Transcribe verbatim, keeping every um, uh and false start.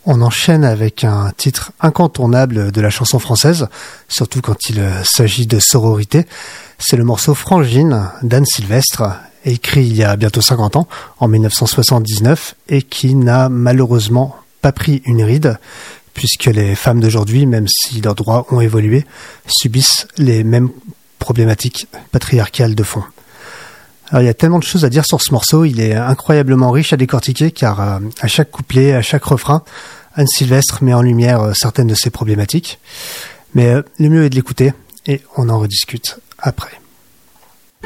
On enchaîne avec un titre incontournable de la chanson française, surtout quand il s'agit de sororité. C'est le morceau Frangine d'Anne Sylvestre, écrit il y a bientôt cinquante ans, en dix-neuf cent soixante-dix-neuf, et qui n'a malheureusement pas pris une ride, puisque les femmes d'aujourd'hui, même si leurs droits ont évolué, subissent les mêmes problématiques patriarcales de fond. Alors, il y a tellement de choses à dire sur ce morceau, il est incroyablement riche à décortiquer car euh, à chaque couplet, à chaque refrain, Anne Sylvestre met en lumière euh, certaines de ses problématiques. Mais euh, le mieux est de l'écouter et on en rediscute après.